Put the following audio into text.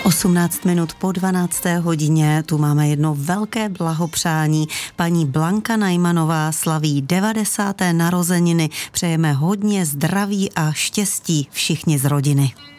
18 minut po 12. hodině, tu máme jedno velké blahopřání. Paní Blanka Najmanová slaví 90. narozeniny. Přejeme hodně zdraví a štěstí všichni z rodiny.